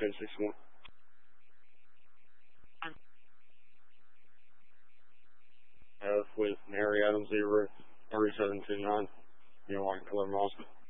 1061. With Mary Adams 03729, white color Mazda.